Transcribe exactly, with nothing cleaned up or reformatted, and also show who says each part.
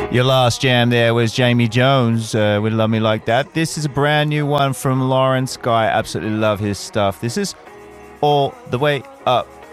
Speaker 1: Your last jam there was Jamie Jones uh, with Love Me Like That. This is a brand new one from Lawrence Guy. Absolutely love his stuff. This is All the Way Up.